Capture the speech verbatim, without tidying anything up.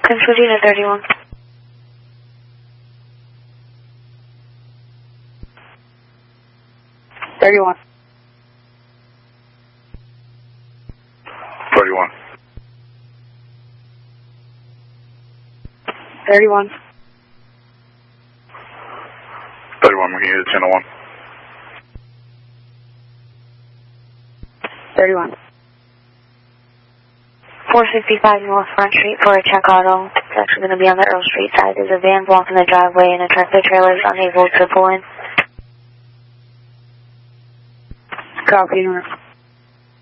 Control unit thirty-one. thirty-one. thirty-one. thirty-one. thirty-one, we can hear ten oh one. thirty-one. four sixty-five North Front Street for a check auto. It's actually going to be on the Earl Street side. There's a van blocking the driveway and a tractor trailer is unable to pull in. Copy, North.